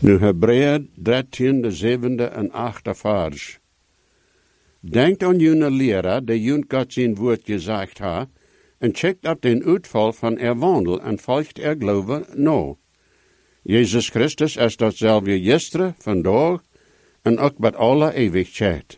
Nu Hebreeën 13, de 7e en 8e vers. Denkt aan jullie leraar, die jullie God zijn woord gezegd ha, en checkt op den uitval van wandel en volgt geloven no. Jezus Christus is datzelfde gisteren, vandaag en ook met alle eeuwigheid.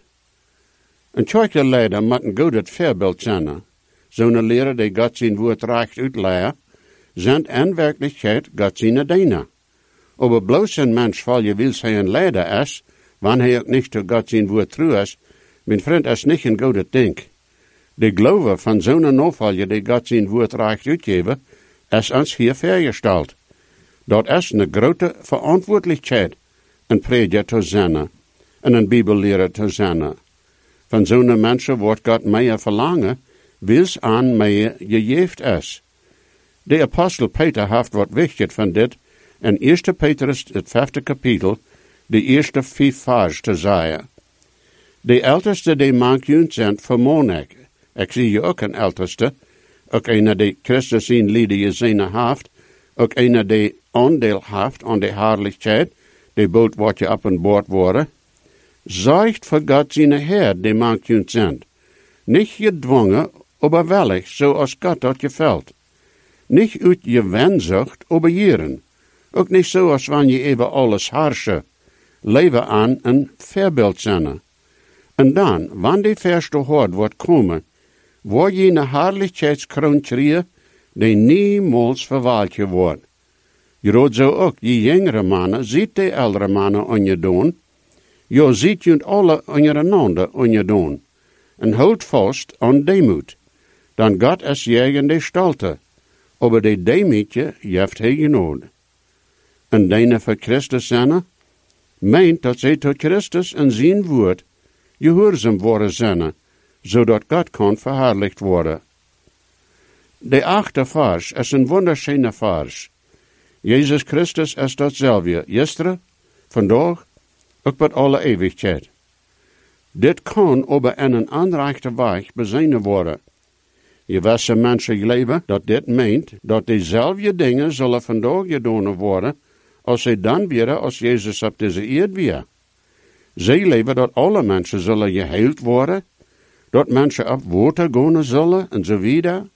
Een tjoike leider moet een goed het voorbeeld zijn. Zo'n leraar die God zijn woord recht uitleert, zijn in werkelijkheid God zijn diener. Aber bloos een mens val je wil hij een leider is, wanneer hij ook niet door God zijn woord trouw is, mijn vriend is niet een goede ding. De geloven van zo'n navolger die God zijn woord recht uitgeven, is ons hier vergesteld. Dat is een grote verantwoordelijkheid, een prediker te zijn en een bibelleraar te zijn. Van zo'n mensen wordt God meer verlangen, wils aan meer gegeven is. De apostel Peter heeft wat wichtig van dit, in 1 Petrus, het 5e kapitel, de eerste 5 vers te zeggen. De älteste die mank zijn, vermoon ik. Ik zie je ook een älteste, ook een die Christus in lieden gezien heeft, ook een die aandeel heeft aan de herrlijkheid, die boot wordt je op een boord worden. Zorgt voor God zijn Heer, die mank zijn. Niet gedwongen, aber wellig, zoals God dat gefällt. Niet uit je wenzucht, aber jeren. Ook niet zoals wanneer je even alles harsje. Leven aan een voorbeeld zijn. En dan, wanneer die verste hoort wordt komen, word je een herrlijkheidskroon krijgen, die niemals verwaald wordt. Je rood zo ook, je jongere mannen, ziet de oudere mannen aan je doen, je ziet je alle ondereinander aan je doen, en houd vast aan demoed. Dan God is jegen de stalte, aber de demoedje jeft hij genood. En denen voor Christus zijn, meent dat zij tot Christus en zijn woord gehoorzaam worden zijn, zodat God kan verherrlicht worden. De 8e vers is een wonderschöne vers. Jezus Christus is datzelfde, gisteren, vandaag, ook met alle eeuwigheid. Dit kan aber in een aanrechte weg bezien worden. Je wisse mensen leven dat dit meent dat dezelfde dingen zullen vandaag gedaan worden, als zij dan weer als Jezus op deze aarde weer. Zij leven dat alle mensen zullen geheeld worden, dat mensen op water gaan zullen en zo wieder.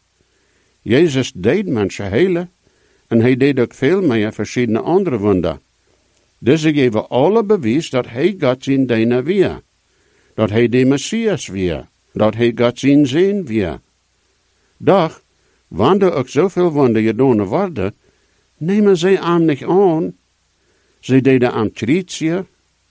Jezus deed mensen helen en hij deed ook veel meer verschillende andere wunder. Deze geven alle bewijs dat hij God zijn diener weer, dat hij de Messias weer, dat hij God zijn zin weer. Doch, wanneer ook zoveel wunder gedaan worden, nemen zij hem niet aan. Zij deden hem kritischer.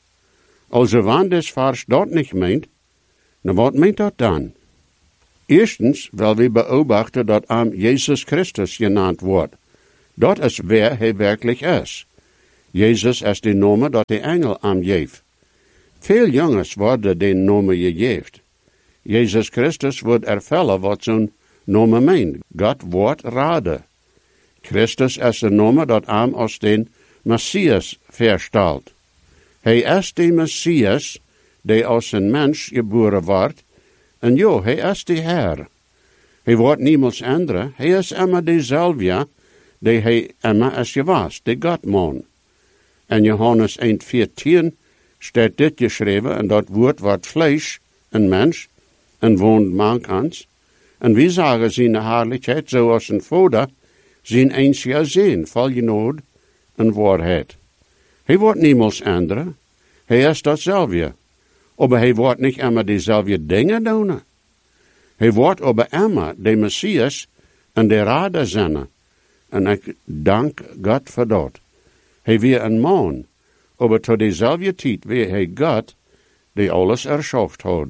Also wanneer des vers dat niet meent, nou wat meent dat dan? Eerstens, wel we beobachten dat hem Jezus Christus genaamd wordt. Dat is wer hij werkelijk is. Jezus is de naam dat de engel hem geeft. Veel jongens worden de naam gegeven. Jezus Christus wordt ervellen wat zo'n naam meent. God wordt raden. Christus is de naam dat hem als den Messias verstelt. Hij is de Messias, die als een mens geboren wordt, en jo, hij is de Heer. Hij wordt niemals andere, hij is immer dezelfde, die hij immer is geweest, de Godman. In Johannes 1,14 staat dit geschreven, en dat woord wordt vlees, een mens, en woont mank ons. En wie zagen zijn herrlijkheid, zoals een vader, zijn eens gezien, vol genade en waarheid. Hij wordt niemals andere, hij is datzelfde. Aber hij wordt niet immer dezelfde dingen doen. Hij wordt aber immer de Messias en de Rader zijn. En ik dank God voor dat. Hij weer een man, aber tot dezelfde tijd weer hij God, die alles erschaft had.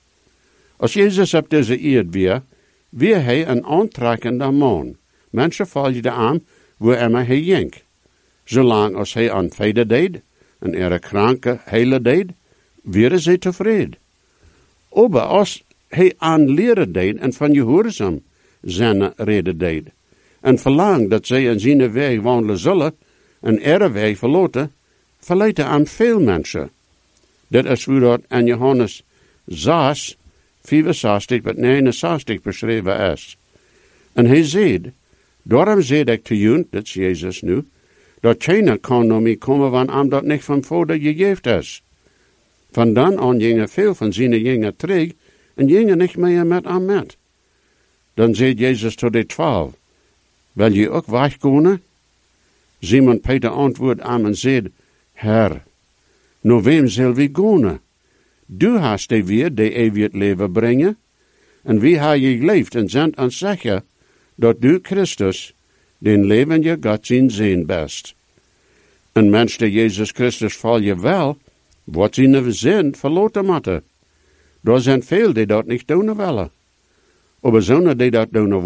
Als Jezus op deze aarde weer hij een aantrekkende man. Mensen volgden hem, waar immer hij ging. Zolang als hij aan vrede deed, en ihre kranke hele deed, waren zij tevreden. Aber als hij aan leren deed en van gehoorzaam zijn reden deed, en verlangt dat zij in zijn weg wandelen zullen, en ihre weg verlaten, verleiden aan veel mensen. Dat is hoe dat in Johannes 6, 65 tot 69 beschreven is. En hij zegt, daarom zeg ik te jullie, dat is Jezus nu, Dat keiner kan naar mij komen, wanneer dat niet van vader gegeven is. Van dan aan gingen veel van zijn jingen terug en gingen niet meer met hem met. Dan zei Jezus tot de 12, wil je ook weggaan? Simon Peter antwoordde hem en zei, Herr, naar wem zal we gaan? Du hast de weer de eeuwig leven brengen, en wie ha je geleefd en zendt ons zeggen, dat du Christus, den levende God zijn zin best. Een mens die Jezus Christus volgen wel, wat zijn zin verloten moeten. Er zijn veel die dat niet doen willen. Maar zonen die dat doen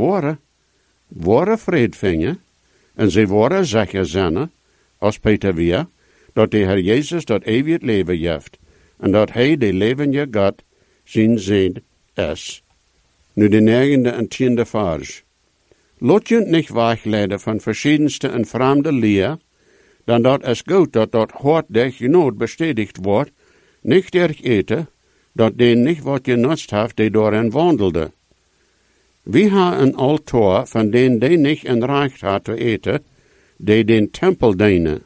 worden vrede vinden, en ze worden zeggen zinnen, als Peter weer, dat de Heer Jezus dat eeuwig leven heeft, en dat hij de levende God zijn zin is. Nu de 9e en 10e vers. Laat je niet wegleiden van verschiedenste en vreemde leer, dan dat is goed dat hart der genood bestätigt wordt, niet erg eten, dat den niet wat genutzt heeft die daarin wandelde. Wie ha een altaar van den die niet een recht had te eten, die den tempel dienen.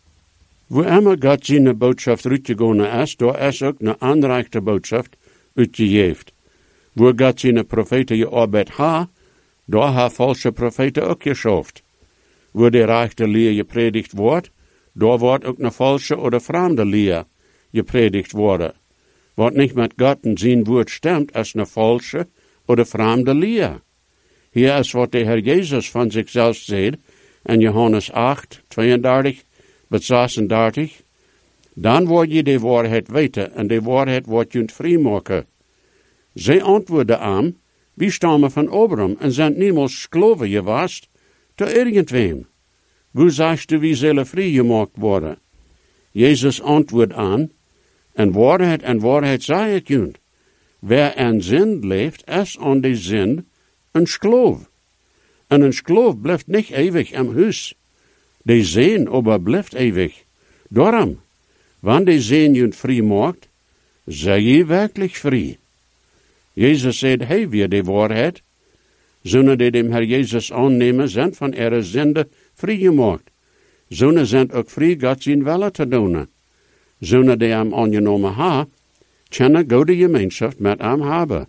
Wo immer God zijn boodschap uitgegaan is, daar is ook een aanrechte boodschap uitgegeven. Wo God zijn profeten gearbeid ha, daar ha valse profeten ook geschaft. Wo de rechte leer gepredigt wordt, daar wordt ook een valse oder vreemde leer gepredigt worden. Wat niet met God en zijn woord stemt, is een valse oder vreemde leer. Hier is wat de Heer Jezus van zichzelf zegt in Johannes 8, 32 tot 36. Dan word je de waarheid weten en de waarheid wordt je vrijmaken. Zij antwoordde aan, wie stammen van Abraham en zijn niemals geloven geweest te irgendwem. Hoe sagst du, wie zullen vrijgemaakt worden? Jezus antwoordde aan, en waarheid zei ik je. Wer aan zin leeft, is aan die zin een geloof. En een geloof blijft niet eeuwig am huis. Die zin aber blijft eeuwig. Daarom, wanneer die zin je vrij maakt, zij je werkelijk vrij. Jezus zei, hij weer de waarheid. Zonen die dem Herr Jezus aannemen, zijn van ihre zinde vrijgemaakt. Zonen zijn ook vrij God zijn willen te doen. Zonen die hem aangenomen ha, kunnen goede gemeenschap met hem hebben.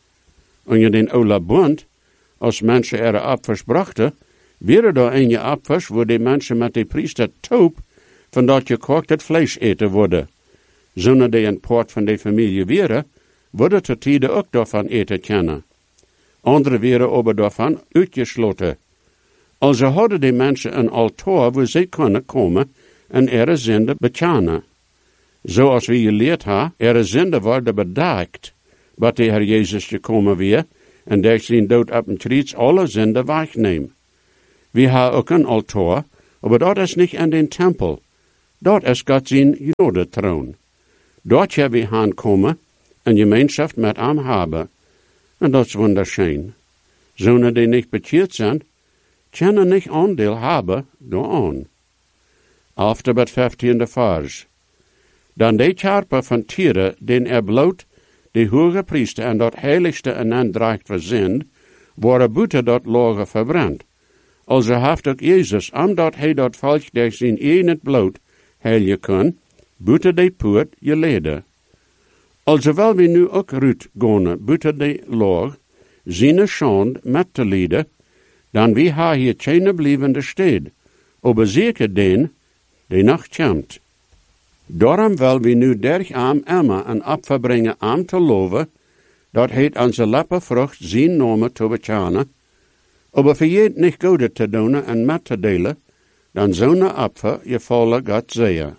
En je den oude bund, als mensen ihre apfers brachten, weer daar een je apfers, waar die mensen met de priester toop, van dat je kookt het vlees eten worden. Zonen die een poort van de familie weer, worden te tijden ook daarvan eten kennen. Anderen werden aber daarvan uitgesloten. Also hadden die mensen een altaar waar zij kunnen komen en ihre zinde bekennen. Zoals we geleerd hebben, ihre zinde worden bedekt, wat de Heer Jezus gekomen weer, en durch zijn dood op een kruis alle zinde wegneemt. We hebben ook een altaar, maar dat is niet in den tempel. Dat is God zijn genodetroon. Dort hebben we aankomen en gemeenschap met hem hebben. En dat is wunderschön. Zonen die niet bekeerd zijn, kunnen niet aandeel hebben daaraan. After het 15e vers. Dan de charper van Tieren, den bloot de hoge priester en dat heiligste en aandraagt verzind, worden buiten dat lager verbrand. Also heeft ook Jezus, omdat hij dat volk door zijn eigen bloed heilige kon, buiten de poort geleden. Also wel we nu ook ruit gaan buiten de laag, zijn schand met te lijden, dan wie ha hier geen blijvende stad, aber zeker den, die nog komt. Daarom wil we nu derg am Emma en opverbrengen am te loven, dat het onze lappenvrucht zijn namen te bekennen, aber vergeet niet goede te doen en met te delen, dan zo'n apfer je volle God zeer.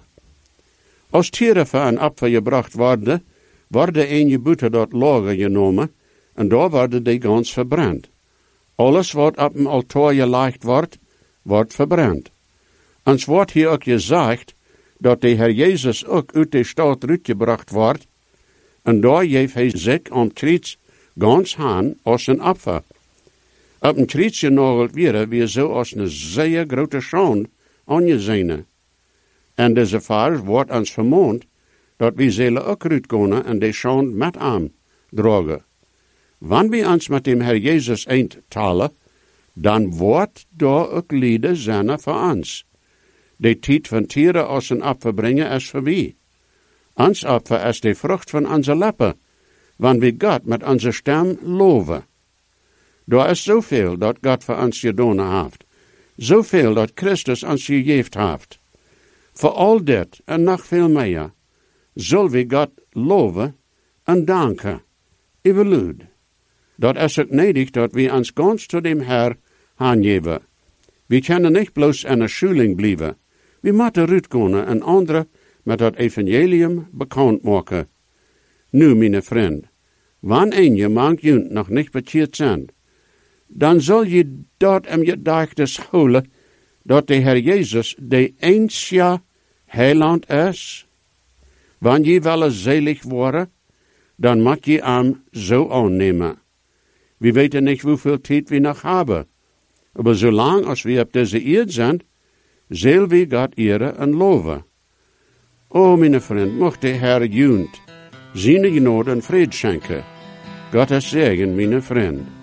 Als tieren voor een apfer gebracht worden een je buiten dat lager genomen, en daar worden die gans verbrand. Alles wat op een altaar gelegd wordt verbrand. En het wordt hier ook gezegd, dat de Heer Jezus ook uit de stad uitgebracht wordt, en daar heeft hij zich aan kruis gans aan als een apfer. Op een kruis genageld weer zo als een zeer grote schande aangezien. En deze vers wordt ons vermoond, dat we zullen ook uitgaan en de schande met hem dragen. Wanneer we ons met dem Herr Jezus eindtalen, dan wordt daar ook lijden zijn voor ons. De tijd van Tiere als een Opfer brengen is voorbij. Ons Opfer is de vrucht van onze lippen, wanneer we God met onze stem loven. Er is zoveel dat God voor ons gedaan heeft. Zoveel dat Christus ons gegeven heeft. Voor al dit en nog veel meer, zullen we God loven en danken. Evenluid. Dat is ook nodig dat we ons gans tot dem Herr aangeven. We kunnen niet bloos in een schuling blijven. We moeten uitkomen en anderen met het evangelium bekend maken. Nu, mijn vriend, wanneer je mank junt nog niet bekeerd zijn, dan zal je dat in je gedachtes houden dat de Heer Jezus de einzige heiland is. Wanneer je wel zelig worden, dan mag je hem zo aannemen. We weten niet hoeveel tijd we nog hebben. Maar zolang als we op deze eerd zijn, zullen we God eren en loven. O, mijn vriend, mocht de Heer junt zijn genade en vrede schenken. God is zegen, mijn vriend.